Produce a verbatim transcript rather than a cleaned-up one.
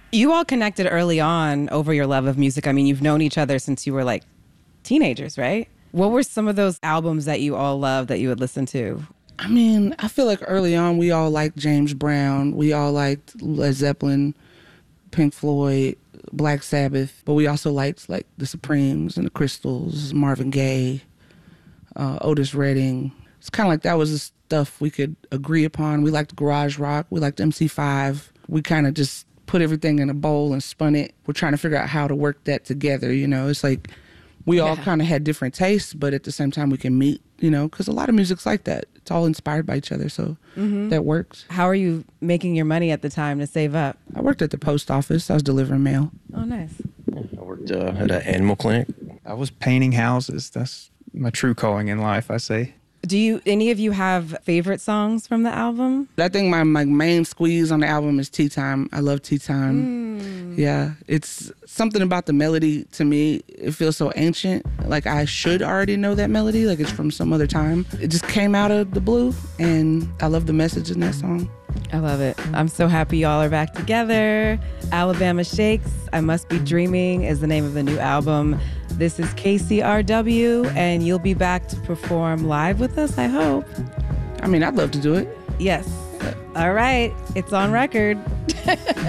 You all connected early on over your love of music. I mean, you've known each other since you were like teenagers, right? What were some of those albums that you all loved that you would listen to? I mean, I feel like early on we all liked James Brown. We all liked Led Zeppelin, Pink Floyd, Black Sabbath. But we also liked like the Supremes and the Crystals, Marvin Gaye, uh, Otis Redding. It's kind of like that was the stuff we could agree upon. We liked garage rock. We liked M C five. We kind of just put everything in a bowl and spun it. We're trying to figure out how to work that together. You know, it's like we all Yeah. kind of had different tastes, but at the same time we can meet, you know, because a lot of music's like that. It's all inspired by each other, so Mm-hmm. that works. How are you making your money at the time to save up? I worked at the post office. I was delivering mail. Oh, nice. I worked uh, at an animal clinic. I was painting houses. That's my true calling in life, I say. Do you, any of you have favorite songs from the album? I think my, my main squeeze on the album is Tea Time. I love Tea Time. Mm. Yeah, it's something about the melody to me. It feels so ancient. Like I should already know that melody. Like it's from some other time. It just came out of the blue, and I love the message in that song. I love it. I'm so happy y'all are back together. Alabama Shakes, I Must Be Dreaming is the name of the new album. This is K C R W, and you'll be back to perform live with us, I hope. I mean, I'd love to do it. Yes. All right. It's on record.